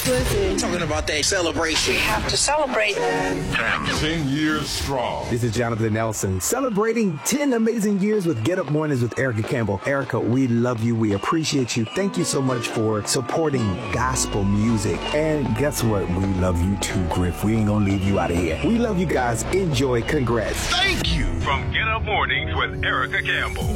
Listen. Talking about that celebration. We have to celebrate. 10 years strong. This is Jonathan Nelson, celebrating 10 amazing years with Get Up Mornings with Erica Campbell. Erica, we love you. We appreciate you. Thank you so much for supporting gospel music. And guess what? We love you too, Griff. We ain't gonna leave you out of here. We love you guys. Enjoy. Congrats. Thank you. From Get Up Mornings with Erica Campbell.